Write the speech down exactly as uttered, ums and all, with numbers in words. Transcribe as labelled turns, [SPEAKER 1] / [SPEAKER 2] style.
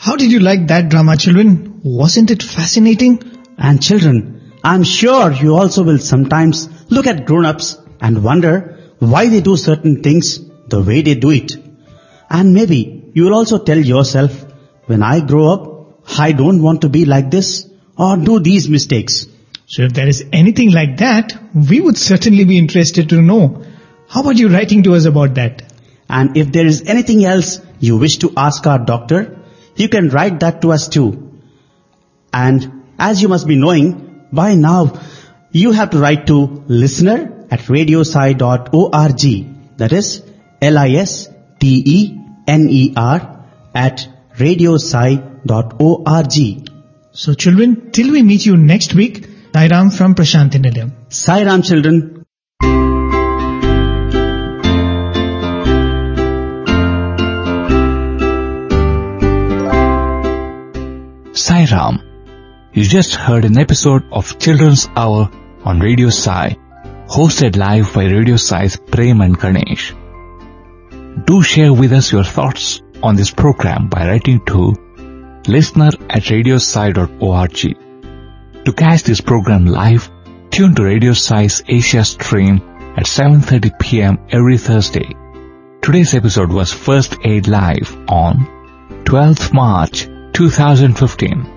[SPEAKER 1] How did you like that drama, children? Wasn't it fascinating?
[SPEAKER 2] And children, I'm sure you also will sometimes look at grown-ups and wonder why they do certain things the way they do it. And maybe you will also tell yourself, when I grow up, I don't want to be like this or do these mistakes.
[SPEAKER 1] So if there is anything like that, we would certainly be interested to know. How about you writing to us about that?
[SPEAKER 2] And if there is anything else you wish to ask our doctor, you can write that to us too. And as you must be knowing, by now, you have to write to listener at radiosci dot org. That is L I S T E N E R at radiosci dot org.
[SPEAKER 1] So children, till we meet you next week, Sai Ram from Prashanti Nilayam.
[SPEAKER 2] Sai Ram, children.
[SPEAKER 3] Sai Ram. You just heard an episode of Children's Hour on Radio Sai, hosted live by Radio Sai's Prem and Ganesh. Do share with us your thoughts on this program by writing to listener at radiosci dot org. To catch this program live, tune to Radio Sai's Asia stream at seven thirty p.m. every Thursday. Today's episode was first aired live on twelfth March two thousand fifteen.